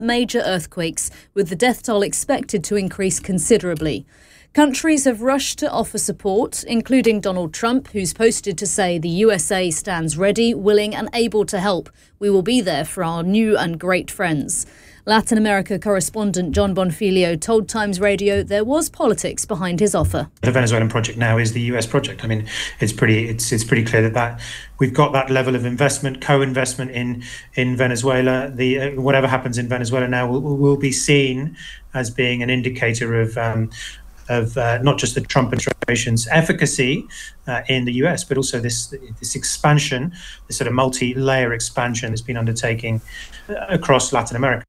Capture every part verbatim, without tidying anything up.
major earthquakes, with the death toll expected to increase considerably. Countries have rushed to offer support, including Donald Trump, who's posted to say the U S A stands ready, willing and able to help. We will be there for our new and great friends. Latin America correspondent John Bonfiglio told Times Radio there was politics behind his offer. The Venezuelan project now is the U S project. I mean, it's pretty it's it's pretty clear that, that we've got that level of investment, co-investment in in Venezuela. The uh, whatever happens in Venezuela now will, will be seen as being an indicator of um, of uh, not just the Trump administration's efficacy uh, in the U S, but also this this expansion, this sort of multi-layer expansion that's been undertaking across Latin America.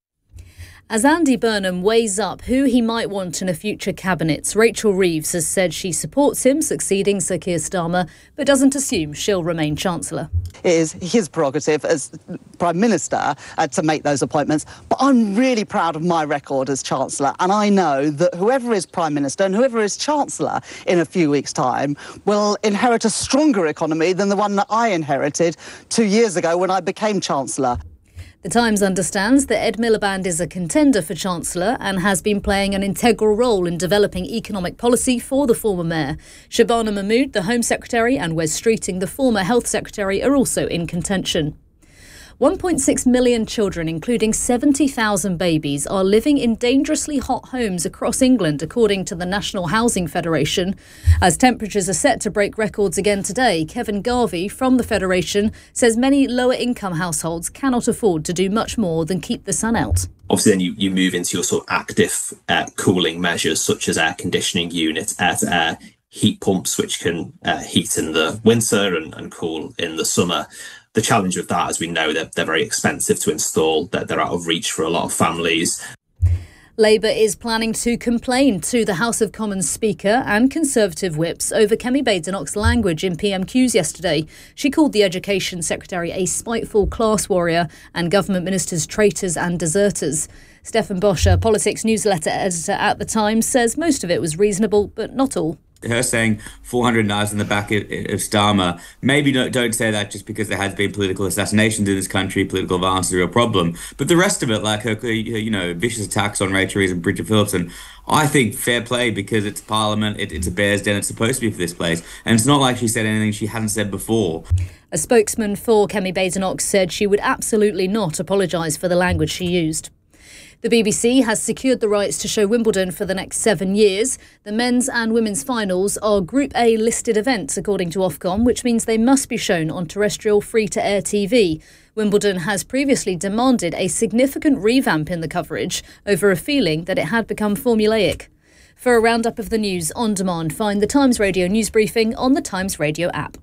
As Andy Burnham weighs up who he might want in a future cabinet, Rachel Reeves has said she supports him succeeding Sir Keir Starmer, but doesn't assume she'll remain Chancellor. It is his prerogative as Prime Minister uh, to make those appointments, but I'm really proud of my record as Chancellor, and I know that whoever is Prime Minister and whoever is Chancellor in a few weeks' time will inherit a stronger economy than the one that I inherited two years ago when I became Chancellor. The Times understands that Ed Miliband is a contender for Chancellor and has been playing an integral role in developing economic policy for the former mayor. Shabana Mahmood, the Home Secretary, and Wes Streeting, the former Health Secretary, are also in contention. one point six million children, including seventy thousand babies, are living in dangerously hot homes across England, according to the National Housing Federation. As temperatures are set to break records again today, Kevin Garvey from the Federation says many lower-income households cannot afford to do much more than keep the sun out. Obviously, then you, you move into your sort of active uh, cooling measures, such as air conditioning units, air-to-air heat pumps, which can uh, heat in the winter and, and cool in the summer. The challenge with that, as we know, they're, they're very expensive to install, that they're out of reach for a lot of families. Labour is planning to complain to the House of Commons Speaker and Conservative whips over Kemi Badenoch's language in P M Qs yesterday. She called the Education Secretary a spiteful class warrior and government ministers traitors and deserters. Stefan Boscher, politics newsletter editor at The Times, says most of it was reasonable, but not all. Her saying four hundred knives in the back of, of Starmer, maybe don't, don't say that just because there has been political assassinations in this country, political violence is a real problem. But the rest of it, like her, her you know, vicious attacks on Rachel Reeves and Bridget Phillipson, I think fair play because it's Parliament, it, it's a bear's den, it's supposed to be for this place. And it's not like she said anything she hadn't said before. A spokesman for Kemi Badenoch said she would absolutely not apologise for the language she used. The B B C has secured the rights to show Wimbledon for the next seven years. The men's and women's finals are Group A listed events, according to Ofcom, which means they must be shown on terrestrial free-to-air T V. Wimbledon has previously demanded a significant revamp in the coverage over a feeling that it had become formulaic. For a roundup of the news on demand, find the Times Radio news briefing on the Times Radio app.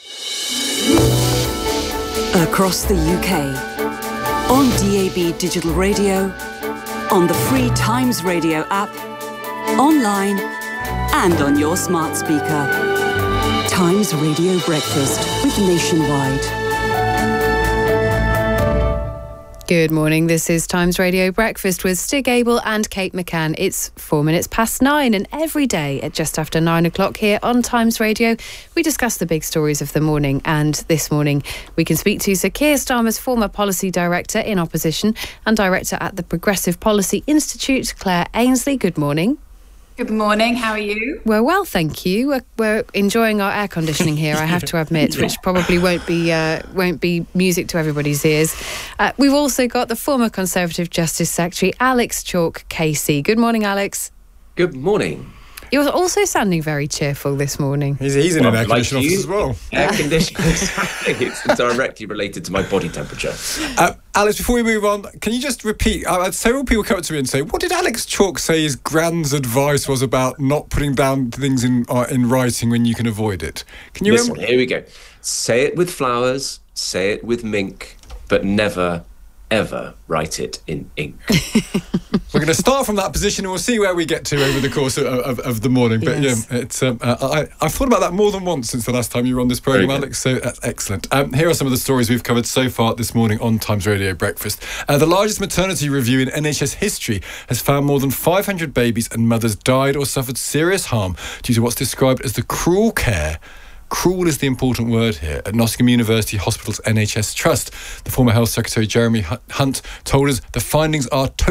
Across the U K, on D A B digital radio, on the free Times Radio app, online and on your smart speaker. Times Radio Breakfast with Nationwide. Good morning, this is Times Radio Breakfast with Stig Abel and Kate McCann. It's four minutes past nine, and every day at just after nine o'clock here on Times Radio, we discuss the big stories of the morning. And this morning, we can speak to Sir Keir Starmer's former policy director in opposition and director at the Progressive Policy Institute, Claire Ainsley. Good morning. Good morning, how are you? We're well, thank you. We're, we're enjoying our air conditioning here, I have to admit, which probably won't be uh, won't be music to everybody's ears. Uh, we've also got the former Conservative Justice Secretary, Alex Chalk Casey. Good morning, Alex. Good morning. You're also sounding very cheerful this morning. He's, he's in well, an air like conditioning office as well. Air conditioning, exactly. It's directly related to my body temperature. Uh, Alex, before we move on, can you just repeat? Uh, several people come up to me and say, what did Alex Chalk say his grand's advice was about not putting down things in uh, in writing when you can avoid it? Can you Listen, remember? Here we go. Say it with flowers, say it with mink, but never, ever write it in ink. We're going to start from that position and we'll see where we get to over the course of, of, of the morning. But yes. yeah, it's um, uh, I, I've thought about that more than once since the last time you were on this programme, Alex, so that's excellent. Um, here are some of the stories we've covered so far this morning on Times Radio Breakfast. Uh, the largest maternity review in N H S history has found more than five hundred babies and mothers died or suffered serious harm due to what's described as the cruel care, Cruel is the important word here. At Nottingham University Hospital's N H S Trust, the former Health Secretary Jeremy Hunt told us the findings are totally